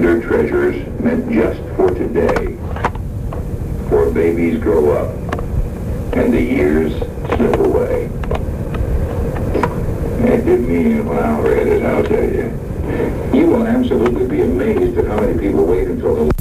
tender treasures meant just for today. For babies grow up, and the years slip away. It did me in when I read it, I'll tell you. You will absolutely be amazed at how many people wait until the